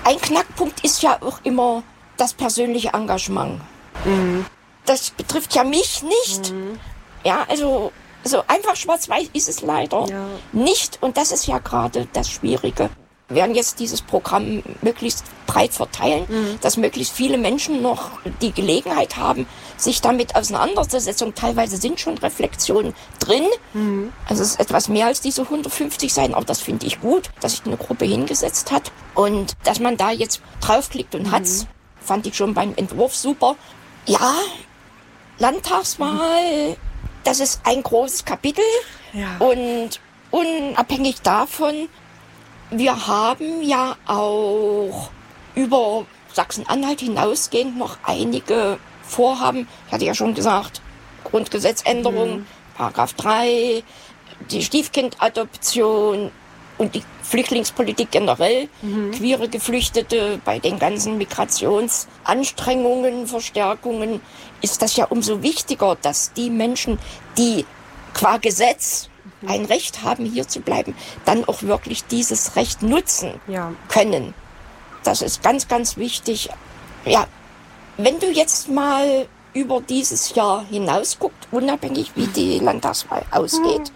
ein Knackpunkt ist ja auch immer das persönliche Engagement. Mhm. Das betrifft ja mich nicht. Ja, also so einfach schwarz-weiß ist es leider nicht. Und das ist ja gerade das Schwierige. Wir werden jetzt dieses Programm möglichst breit verteilen, dass möglichst viele Menschen noch die Gelegenheit haben, sich damit auseinanderzusetzen. Und teilweise sind schon Reflexionen drin. Also es ist etwas mehr als diese 150 Seiten, aber das finde ich gut, dass sich eine Gruppe hingesetzt hat. Und dass man da jetzt draufklickt und hat's, fand ich schon beim Entwurf super. Ja, Landtagswahl, das ist ein großes Kapitel. Ja. Und unabhängig davon, wir haben ja auch über Sachsen-Anhalt hinausgehend noch einige Vorhaben. Ich hatte ja schon gesagt, Grundgesetzänderung, Paragraph 3, die Stiefkindadoption und die Flüchtlingspolitik generell, queere Geflüchtete, bei den ganzen Migrationsanstrengungen, Verstärkungen, ist das ja umso wichtiger, dass die Menschen, die qua Gesetz ein Recht haben, hier zu bleiben, dann auch wirklich dieses Recht nutzen können. Das ist ganz, ganz wichtig. Ja, wenn du jetzt mal über dieses Jahr hinaus guckst, unabhängig wie die Landtagswahl ausgeht,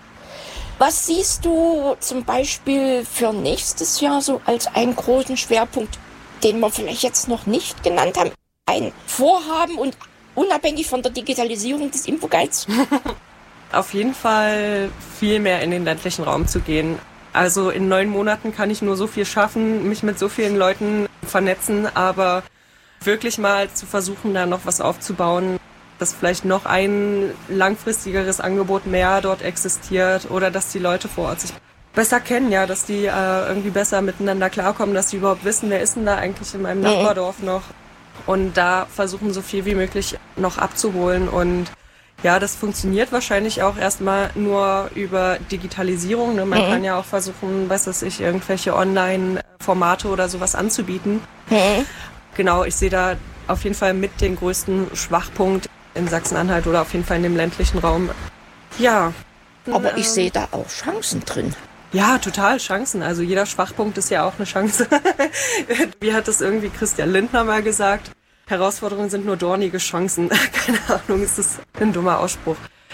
was siehst du zum Beispiel für nächstes Jahr so als einen großen Schwerpunkt, den wir vielleicht jetzt noch nicht genannt haben? Ein Vorhaben und unabhängig von der Digitalisierung des Infoguides? Auf jeden Fall viel mehr in den ländlichen Raum zu gehen. Also in 9 Monaten kann ich nur so viel schaffen, mich mit so vielen Leuten vernetzen, aber wirklich mal zu versuchen, da noch was aufzubauen, dass vielleicht noch ein langfristigeres Angebot mehr dort existiert oder dass die Leute vor Ort sich besser kennen, ja, dass die irgendwie besser miteinander klarkommen, dass die überhaupt wissen, wer ist denn da eigentlich in meinem Nachbardorf noch, und da versuchen, so viel wie möglich noch abzuholen. Und ja, das funktioniert wahrscheinlich auch erstmal nur über Digitalisierung. Ne? Man kann ja auch versuchen, was weiß ich, irgendwelche Online-Formate oder sowas anzubieten. Genau, ich sehe da auf jeden Fall mit den größten Schwachpunkt in Sachsen-Anhalt oder auf jeden Fall in dem ländlichen Raum. Ja. Aber ich sehe da auch Chancen drin. Ja, total Chancen. Also jeder Schwachpunkt ist ja auch eine Chance. Wie hat das irgendwie Christian Lindner mal gesagt? Herausforderungen sind nur dornige Chancen. Keine Ahnung, ist das ein dummer Ausspruch.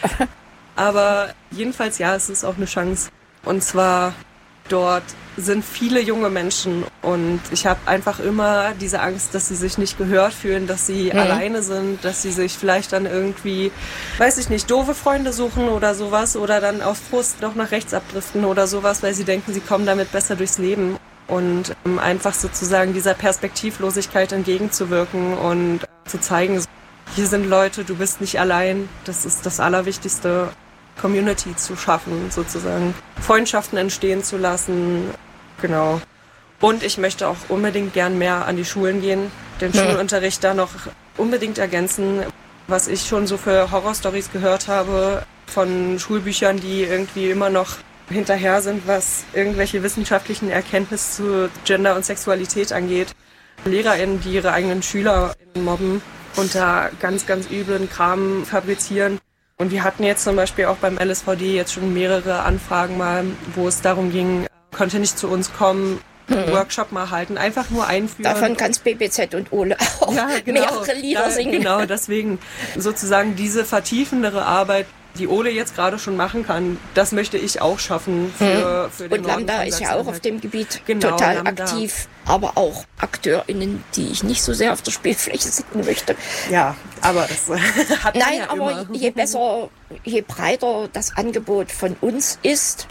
Aber jedenfalls, ja, es ist auch eine Chance. Und zwar, dort sind viele junge Menschen und ich habe einfach immer diese Angst, dass sie sich nicht gehört fühlen, dass sie alleine sind, dass sie sich vielleicht dann irgendwie, weiß ich nicht, doofe Freunde suchen oder sowas oder dann auf Frust noch nach rechts abdriften oder sowas, weil sie denken, sie kommen damit besser durchs Leben. Und einfach sozusagen dieser Perspektivlosigkeit entgegenzuwirken und zu zeigen, hier sind Leute, du bist nicht allein. Das ist das Allerwichtigste, Community zu schaffen, sozusagen Freundschaften entstehen zu lassen. Genau. Und ich möchte auch unbedingt gern mehr an die Schulen gehen, den Schulunterricht da noch unbedingt ergänzen. Was ich schon so für Horrorstories gehört habe von Schulbüchern, die irgendwie immer noch hinterher sind, was irgendwelche wissenschaftlichen Erkenntnisse zu Gender und Sexualität angeht. LehrerInnen, die ihre eigenen SchülerInnen mobben und da ganz, ganz üblen Kram fabrizieren. Und wir hatten jetzt zum Beispiel auch beim LSVD jetzt schon mehrere Anfragen mal, wo es darum ging, konnte nicht zu uns kommen, einen Workshop mal halten, einfach nur einführen. Davon kann's BBZ und Ole auch mehrere Lieder singen. Genau, deswegen sozusagen diese vertiefendere Arbeit, die Ole jetzt gerade schon machen kann, das möchte ich auch schaffen für den Und Lambda ist ja auch auf dem Gebiet total Lambda. Aktiv, aber auch AkteurInnen, die ich nicht so sehr auf der Spielfläche sehen möchte. Ja, aber das hat man ja aber immer. je besser, je breiter das Angebot von uns ist,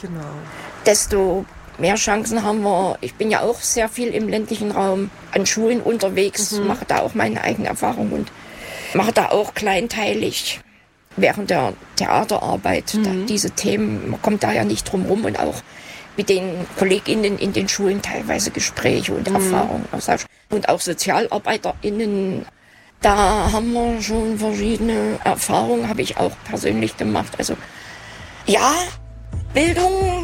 desto mehr Chancen haben wir. Ich bin ja auch sehr viel im ländlichen Raum an Schulen unterwegs, mache da auch meine eigene Erfahrung und mache da auch kleinteilig während der Theaterarbeit diese Themen, man kommt da ja nicht drum rum, und auch mit den KollegInnen in den Schulen teilweise Gespräche und Erfahrungen austauschen. Und auch SozialarbeiterInnen, da haben wir schon verschiedene Erfahrungen, habe ich auch persönlich gemacht. Also ja, Bildung